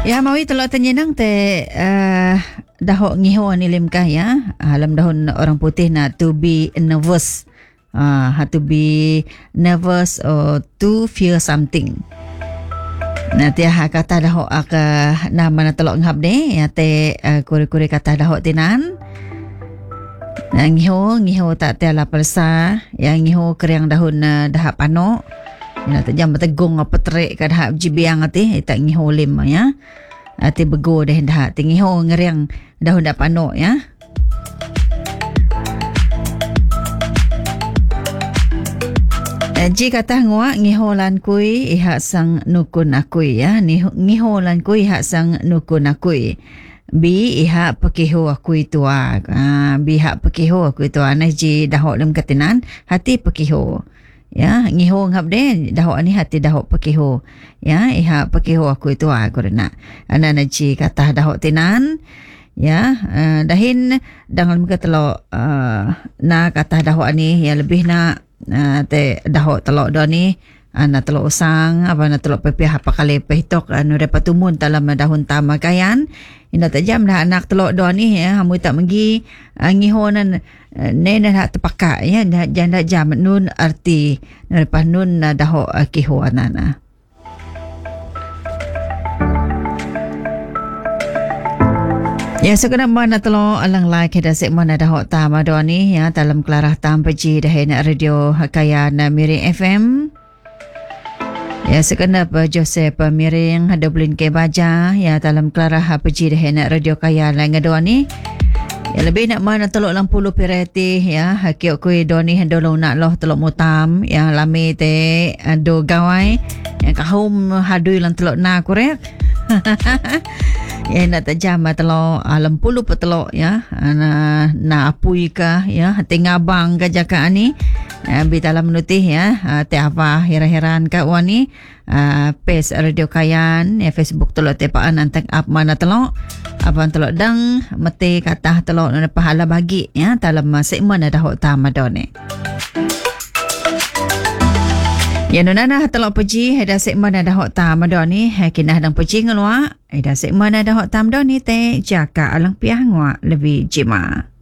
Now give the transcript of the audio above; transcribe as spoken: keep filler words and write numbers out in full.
Ya mawi telok tenyenang te uh, dahok ngiho ni limkah ya. Alam dahon orang putih na to be nervous. Uh, have to be nervous or to fear something. Nah tiah kata dahok aka nama na telok ngap ni ya te uh, kuri-kuri kata dahok tinan. Nah ngiho ngiho tak te ala persa ya ngiho kriang dahon uh, dahap panok. Ina tak jam betegung apa terik ka dah jibiang ati tak ngiho lim ya. Ati bego dah dah tingiho ngeriang dahun dak panok ya. Ji kata ngua ngiho lan kui ihak sang nukun akui ya. Ngiho lan kui ihak sang nukun akui. Bi ihak pekiho akui tua. Ah bi ihak pekiho akui tua nah ji dahok lem katinan hati pekiho. Ya, ngiho ngap de dahok ni hati dahok pekiho. Ya, iha pekiho aku itu aku nak. Ana naji kata dahok tinan. Ya, uh, dahin dangan muka telok uh, na kata dahok ni ya lebih nak uh, te dahok telok do ni ana telok usang apa na telok pepih apa kali pehitok anu dapat tumun dalam dahun tamakayan. Ina tak jam dah anak telok do ni ya hamu tak mengi uh, ngiho nan uh, nena hak terpakai ya janda jam nun arti lepas nun uh, dahok uh, kiho anana. Ya sekedar mana telok alang like dah segmen dahok tam do ni ya dalam kelarah tam peji dah nak radio Hakayan Miring F M. Ya sekenap Joseph Miring ada Blin ke baja ya dalam kelarah peji dah nak radio kaya lain ngado ni. Ya lebih nak mana telok lampulu pirati ya hakio kui do ni hendo nak loh telok mutam ya lami te do gawai ya kahum hadui lan telok na korek. Ya nak tajam telok lampulu petelok ya na na apui ka ya tingabang ka jaka ni. Uh, bi dalam nutih ya uh, te apa heran-heran ka wani uh, page radio kayan ya Facebook telok te paan antang up mana telok apa telok dang mete kata telok na pahala bagi ya dalam segmen dah hok tamadone. Ya nona telok peji ada segmen dah hok tamadone hakinah dang peji ngelwa ada segmen dah hok tamadone te jaka alang piah ngwa lebih jema.